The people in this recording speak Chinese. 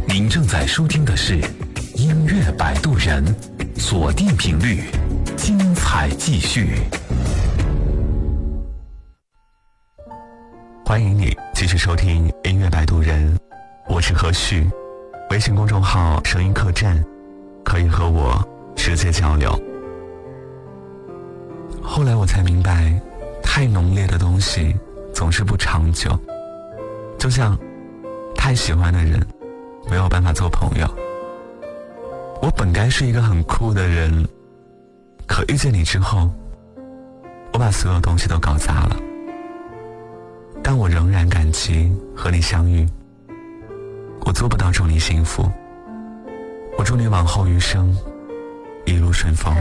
您正在收听的是音乐摆渡人，锁定频率，精彩继续。 欢迎你继续收听音乐摆渡人，我是何旭，微信公众号声音客栈，可以和我直接交流。后来我才明白，太浓烈的东西总是不长久，就像太喜欢的人没有办法做朋友。我本该是一个很酷的人，可遇见你之后，我把所有东西都搞砸了。但我仍然感激和你相遇，我做不到祝你幸福，我祝你往后余生一路顺风。